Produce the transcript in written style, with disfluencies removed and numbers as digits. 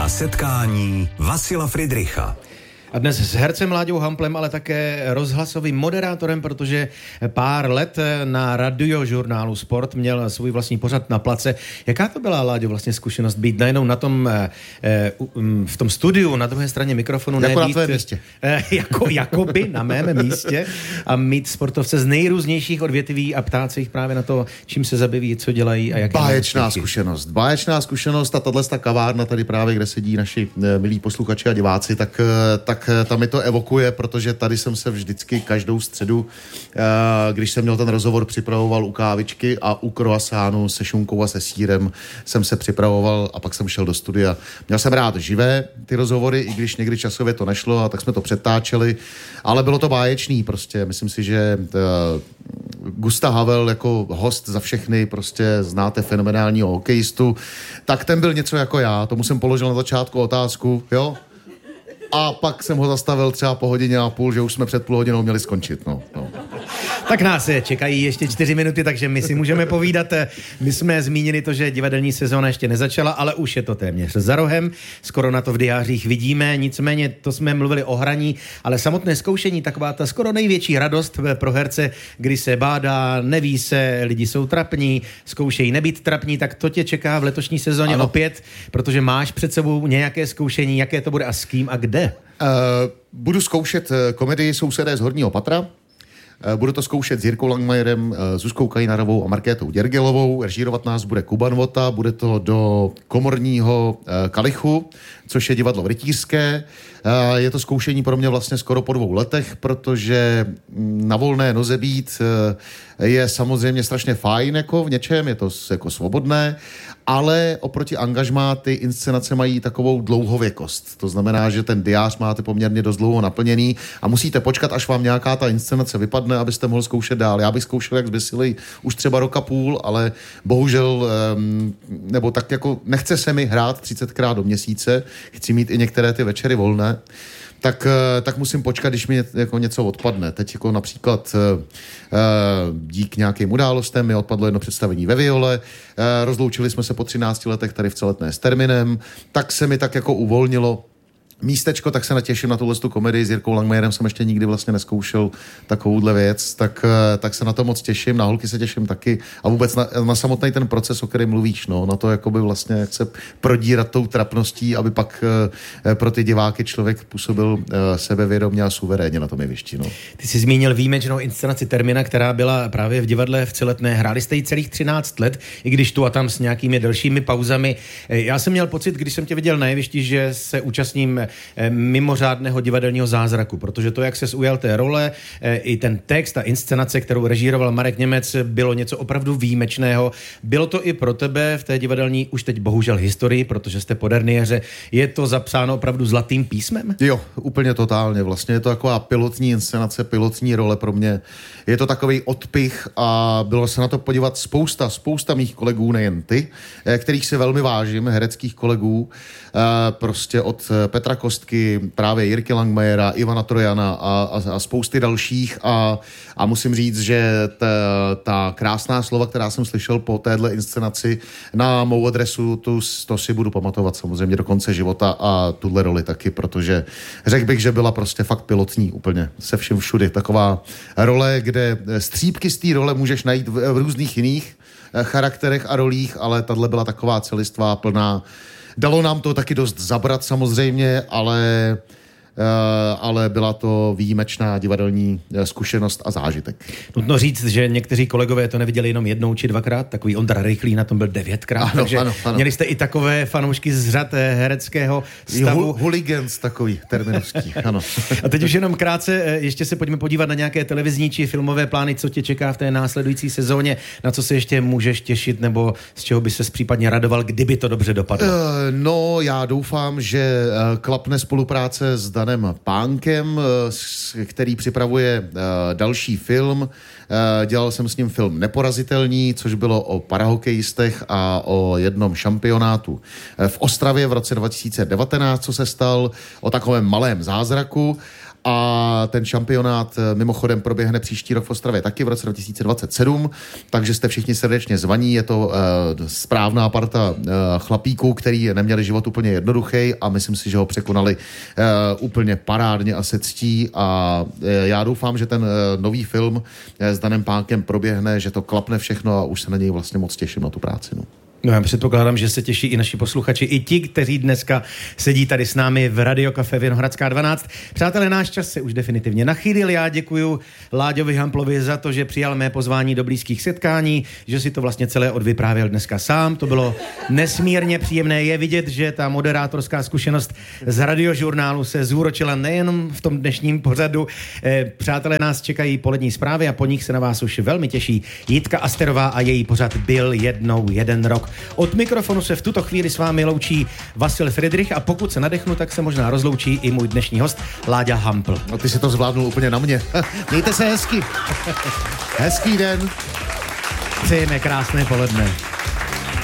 setkání Vasila Fridricha. A dnes s hercem Láďou Hamplem, ale také rozhlasovým moderátorem, protože pár let na radiožurnálu Sport měl svůj vlastní pořad na place. Jaká to byla, Láďo, vlastně zkušenost být najednou na tom, v tom studiu, na druhé straně mikrofonu? Jako na tvém místě. Jakoby na mém místě a mít sportovce z nejrůznějších odvětví a ptát se jich právě na to, čím se zabaví, co dělají a jak. Báječná zkušenost a tato kavárna tady právě, kde sedí naši milí posluchači a diváci, tak tam mi to evokuje, protože tady jsem se vždycky každou středu, když jsem měl ten rozhovor, připravoval u kávičky a u croissantu se šunkou a se sýrem jsem se připravoval a pak jsem šel do studia. Měl jsem rád živé ty rozhovory, i když někdy časově to nešlo, a tak jsme to přetáčeli, ale bylo to báječný prostě. Myslím si, že Gustav Havel jako host za všechny, prostě znáte fenomenálního hokejistu, tak ten byl něco jako já. Tomu jsem položil na začátku otázku, jo? A pak jsem ho zastavil třeba po hodině a půl, že už jsme před půl hodinou měli skončit. No. Tak nás čekají ještě 4 minuty, takže my si můžeme povídat. My jsme zmínili to, že divadelní sezóna ještě nezačala, ale už je to téměř za rohem. Skoro na to v diářích vidíme, nicméně to jsme mluvili o hraní, ale samotné zkoušení, taková ta skoro největší radost pro herce, kdy se bádá, neví se, lidi jsou trapní, zkoušejí nebýt trapní, tak to tě čeká v letošní sezóně opět, protože máš před sebou nějaké zkoušení, jaké to bude a s kým a kde? Budu zkoušet komedii Sousedé z horního patra. Budu to zkoušet s Jirkou Langmajerem, Zuzkou Kajnarovou a Markétou Děrgelovou. Režírovat nás bude Kuba Novota, bude to do komorního Kalichu, což je divadlo v Rytířské. Je to zkoušení pro mě vlastně skoro po 2 letech, protože na volné noze být je samozřejmě strašně fajn jako v něčem, je to jako svobodné, ale oproti angažmá ty inscenace mají takovou dlouhověkost. To znamená, že ten diář máte poměrně dost dlouho naplněný a musíte počkat, až vám nějaká ta inscenace vypadne, abyste mohl zkoušet dál. Já bych zkoušel jak zběsilej už třeba 1,5 roku, ale bohužel, nebo tak jako nechce se mi hrát 30krát do měsíce, chci mít i některé ty večery volné, tak musím počkat, když mi jako něco odpadne. Teď jako například dík nějakým událostem mi odpadlo jedno představení ve Viole, rozloučili jsme se po 13 letech tady v Celetné s Terminem, tak se mi tak jako uvolnilo místečko, tak se natěším na tuhle komedii s Jirkou Langmajerem, jsem ještě nikdy vlastně neskoušel takovouhle věc, tak se na to moc těším, na holky se těším taky a vůbec na samotný ten proces, o kterém mluvíš, no, na to jakoby vlastně, jak se prodírat tou trapností, aby pak pro ty diváky člověk působil sebevědomě a suverénně na tom jevišti, no. Ty jsi zmínil výjimečnou inscenaci Termina, která byla právě v divadle v Celetné. Hráli jste ji celých 13 let, i když tu a tam s nějakými delšími pauzami. Já jsem měl pocit, když jsem tě viděl na jevišti, že se účastním mimořádného divadelního zázraku, protože to, jak ses ujal té role, i ten text a inscenace, kterou režíroval Marek Němec, bylo něco opravdu výjimečného. Bylo to i pro tebe v té divadelní, už teď bohužel historii, protože jste po derniéře, je to zapsáno opravdu zlatým písmem? Jo, úplně totálně. Vlastně je to taková pilotní inscenace, pilotní role pro mě. Je to takový odpich a bylo se na to podívat spousta mých kolegů, nejen ty, kterých se velmi vážím, hereckých kolegů, prostě od Petra Kostky, právě Jirky Langmajera, Ivana Trojana a spousty dalších a musím říct, že ta krásná slova, která jsem slyšel po téhle inscenaci na mou adresu, to si budu pamatovat samozřejmě do konce života a tuhle roli taky, protože řekl bych, že byla prostě fakt pilotní úplně se vším všudy. Taková role, kde střípky z té role můžeš najít v různých jiných charakterech a rolích, ale tahle byla taková celistvá, plná. Dalo nám to taky dost zabrat samozřejmě, ale byla to výjimečná divadelní zkušenost a zážitek. Nutno říct, že někteří kolegové to neviděli jenom 1 či 2krát, takový Ondra Rychlý na tom byl 9krát, takže ano. Měli jste i takové fanoušky z řad hereckého stavu. Hooligans takový terminovský, ano. A teď už jenom krátce, ještě se pojďme podívat na nějaké televizní či filmové plány, co tě čeká v té následující sezóně, na co se ještě můžeš těšit, nebo z čeho by ses případně radoval, kdyby to dobře dopadlo? No, já doufám, že klapne spolupráce s Danem Pánkem, který připravuje další film. Dělal jsem s ním film Neporazitelní, což bylo o parahokejistech a o jednom šampionátu v Ostravě v roce 2019, co se stal, o takovém malém zázraku. a ten šampionát mimochodem proběhne příští rok v Ostravě taky v roce 2027, takže jste všichni srdečně zvaní, je to správná parta chlapíků, který neměli život úplně jednoduchý a myslím si, že ho překonali úplně parádně a se ctí a já doufám, že ten nový film s Danem Pánkem proběhne, že to klapne všechno a už se na něj vlastně moc těším na tu práci. No já předpokládám, že se těší i naši posluchači, i ti, kteří dneska sedí tady s námi v Radio Café Vinohradská 12. Přátelé, náš čas se už definitivně nachýlil. Já děkuju Láďovi Hamplovi za to, že přijal mé pozvání do blízkých setkání, že si to vlastně celé odvyprávěl dneska sám. To bylo nesmírně příjemné. Je vidět, že ta moderátorská zkušenost z radiožurnálu se zúročila nejenom v tom dnešním pořadu. Přátelé, nás čekají polední zprávy a po nich se na vás už velmi těší Jitka Asterová a její pořad Byl jednou jeden rok. Od mikrofonu se v tuto chvíli s vámi loučí Vasil Fridrich a pokud se nadechnu, tak se možná rozloučí i můj dnešní host Láďa Hampl. No ty si to zvládnul úplně na mě. Mějte se hezky. Hezký den. Přejeme krásné poledne.